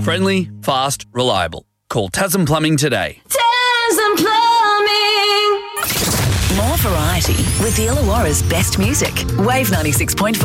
Friendly, fast, reliable. Call Tasman Plumbing today. Tasman Plumbing. More variety with the Illawarra's best music. Wave 96.5.